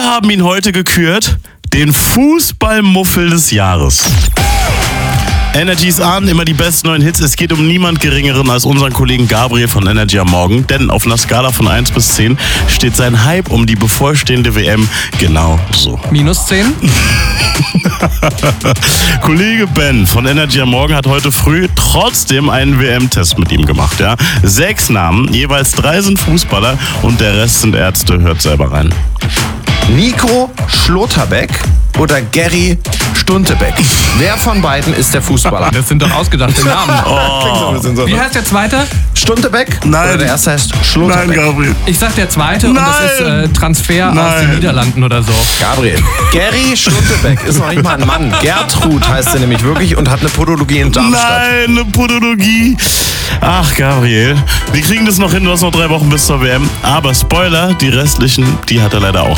haben ihn heute gekürt, den Fußballmuffel des Jahres. Energy ist an, immer die besten neuen Hits. Es geht um niemand Geringeren als unseren Kollegen Gabriel von Energy am Morgen. Denn auf einer Skala von 1 bis 10 steht sein Hype um die bevorstehende WM genau so. -10? Kollege Ben von Energy am Morgen hat heute früh trotzdem einen WM-Test mit ihm gemacht. Ja? 6 Namen, jeweils 3 sind Fußballer und der Rest sind Ärzte. Hört selber rein. Nico Schlotterbeck oder Gary Stuntebeck? Wer von beiden ist der Fußballer? Das sind doch ausgedachte Namen. Klingt so ein bisschen so, Wie ne? heißt der zweite? Stuntebeck? Nein. Oder der erste heißt Schlotterbeck? Nein, Gabriel. Ich sag der zweite und das Nein. ist Transfer aus den Niederlanden oder so. Gabriel. Gary Stuntebeck ist noch nicht mal ein Mann. Gertrud heißt er nämlich wirklich und hat eine Podologie in Darmstadt. Nein, eine Podologie. Ach, Gabriel, wir kriegen das noch hin. Du hast noch 3 Wochen bis zur WM. Aber Spoiler, die restlichen, die hat er leider auch.